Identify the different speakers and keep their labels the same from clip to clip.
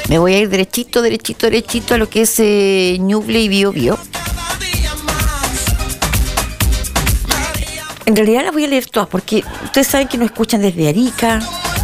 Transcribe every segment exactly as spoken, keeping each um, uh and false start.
Speaker 1: Me voy a ir derechito, derechito, derechito a lo que es eh, Ñuble y Bío Bío. En realidad las voy a leer todas porque ustedes saben que nos escuchan desde Arica,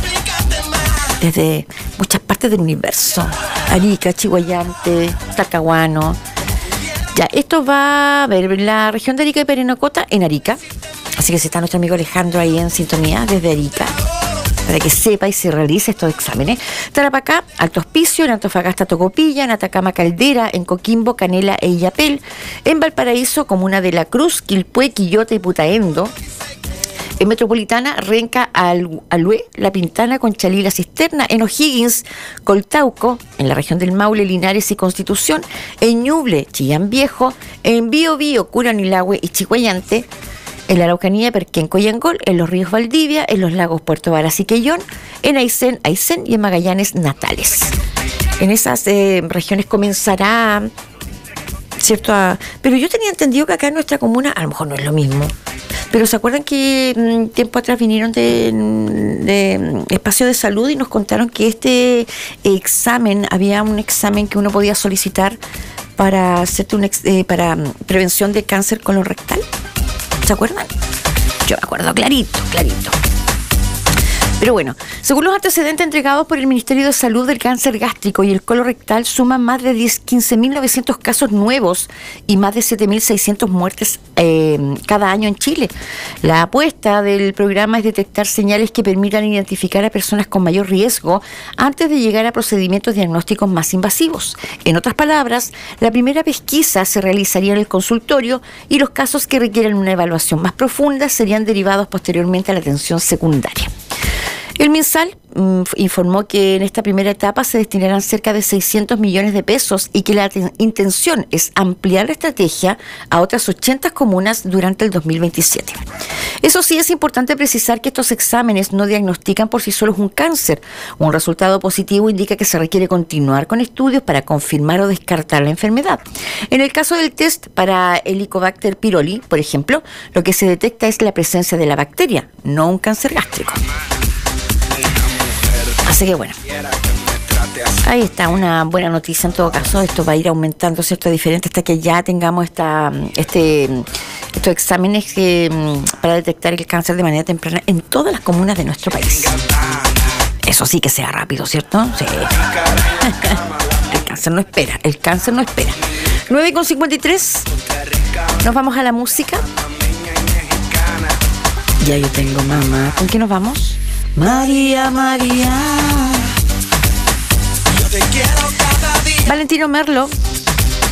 Speaker 1: desde muchas partes del universo. Arica, Chihuayante, Talcahuano. Ya, esto va a ver la región de Arica y Parinacota en Arica. Así que si está nuestro amigo Alejandro ahí en sintonía desde Arica, para que sepa y se realice estos exámenes. Tarapacá, Alto Hospicio, en Antofagasta, Tocopilla, en Atacama, Caldera, en Coquimbo, Canela e Illapel, en Valparaíso, comuna de La Cruz, Quilpué, Quillota y Putaendo, en Metropolitana, Renca, Alué, La Pintana, Conchalí, La Cisterna, en O'Higgins, Coltauco, en la región del Maule, Linares y Constitución, en Ñuble, Chillán Viejo, en Bío Bío, Curanilahue y Chihuayante, en la Araucanía, Perquén, Coyangol, en los ríos Valdivia, en los lagos Puerto Varas y Quellón, en Aysén, Aysén y en Magallanes, Natales. En esas eh, regiones comenzará, ¿cierto? A, pero yo tenía entendido que acá en nuestra comuna, a lo mejor no es lo mismo, pero ¿se acuerdan que mmm, tiempo atrás vinieron de, de Espacio de Salud y nos contaron que este examen, había un examen que uno podía solicitar para hacerte un ex, eh, para prevención de cáncer colorectal? ¿Se acuerdan? Yo me acuerdo clarito, clarito. Pero bueno, según los antecedentes entregados por el Ministerio de Salud, del cáncer gástrico y el colorectal suman más de quince mil novecientos casos nuevos y más de siete mil seiscientas muertes eh, cada año en Chile. La apuesta del programa es detectar señales que permitan identificar a personas con mayor riesgo antes de llegar a procedimientos diagnósticos más invasivos. En otras palabras, la primera pesquisa se realizaría en el consultorio y los casos que requieran una evaluación más profunda serían derivados posteriormente a la atención secundaria. El MinSal mmm, informó que en esta primera etapa se destinarán cerca de seiscientos millones de pesos y que la te- intención es ampliar la estrategia a otras ochenta comunas durante el dos mil veintisiete. Eso sí, es importante precisar que estos exámenes no diagnostican por sí solos un cáncer. Un resultado positivo indica que se requiere continuar con estudios para confirmar o descartar la enfermedad. En el caso del test para Helicobacter pylori, por ejemplo, lo que se detecta es la presencia de la bacteria, no un cáncer gástrico. Así que bueno, ahí está una buena noticia en todo caso. Esto va a ir aumentando, ¿cierto? Diferente hasta que ya tengamos esta, este, estos exámenes que, para detectar el cáncer de manera temprana en todas las comunas de nuestro país. Eso sí que sea rápido, ¿cierto? Sí. El cáncer no espera, el cáncer no espera. nueve con cincuenta y tres. Nos vamos a la música. Ya yo tengo mamá. ¿Con qué nos vamos? María, María. Yo te quiero cada día. Valentino Merlo.